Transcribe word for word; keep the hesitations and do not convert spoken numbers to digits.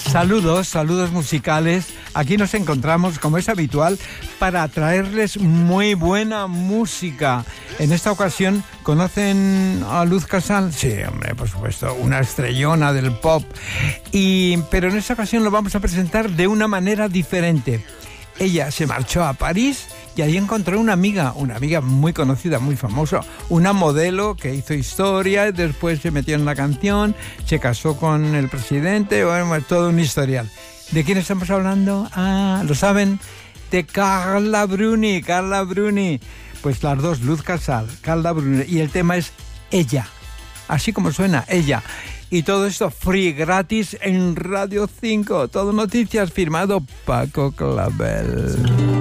Saludos, saludos musicales. Aquí nos encontramos, como es habitual, para traerles muy buena música. En esta ocasión, ¿conocen a Luz Casal? Sí, hombre, por supuesto, una estrellona del pop. Y, pero en esta ocasión lo vamos a presentar de una manera diferente. Ella se marchó a París y ahí encontró una amiga, una amiga muy conocida, muy famosa, una modelo que hizo historia, después se metió en la canción, se casó con el presidente, bueno, todo un historial. ¿De quién estamos hablando? Ah, ¿lo saben? De Carla Bruni, Carla Bruni. Pues las dos, Luz Casal, Carla Bruni, y el tema es Ella, así como suena, Ella. Y todo esto free, gratis en Radio cinco. Todo noticias, firmado Paco Clavel.